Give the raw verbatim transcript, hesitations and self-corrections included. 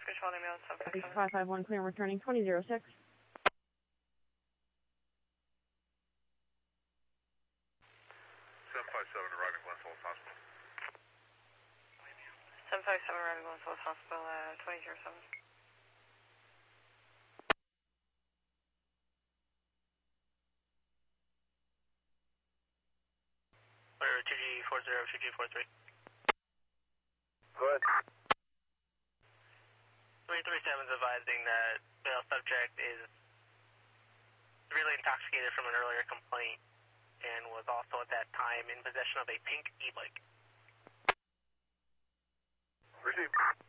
five five one, clear and returning, twenty zero six. seven five seven, arriving Glen Falls Hospital. seven five seven, arriving Glen Falls Hospital, uh, twenty zero seven. Clear two G four zero, two G four three. Good. three three seven is advising that male subject is severely intoxicated from an earlier complaint and was also at that time in possession of a pink e-bike. Received.